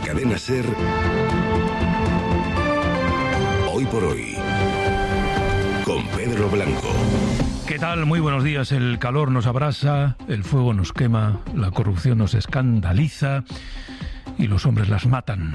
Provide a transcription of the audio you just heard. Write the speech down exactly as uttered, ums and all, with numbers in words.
Cadena SER, Hoy por Hoy, con Pedro Blanco. ¿Qué tal? Muy buenos días. El calor nos abrasa, el fuego nos quema, la corrupción nos escandaliza y los hombres las matan.